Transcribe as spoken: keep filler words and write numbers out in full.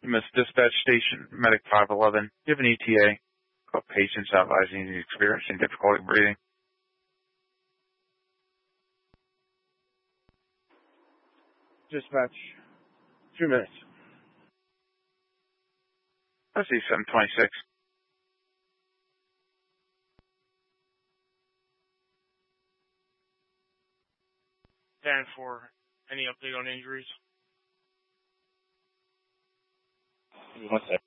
Miss Dispatch Station, Medic five eleven. Do you have an E T A? About patients advising he's experiencing difficulty breathing. Dispatch. Two minutes. I see seven twenty-six. ten four. Any update on injuries? One sec.